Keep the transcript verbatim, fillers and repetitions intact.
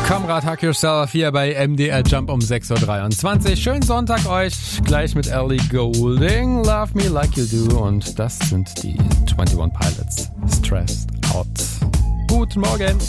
Kamrad Hack Yourself hier bei M D R Jump um sechs Uhr dreiundzwanzig. Schönen Sonntag euch. Gleich mit Ellie Goulding. Love Me Like You Do. Und das sind die einundzwanzig Pilots. Stressed Out. Guten Morgen.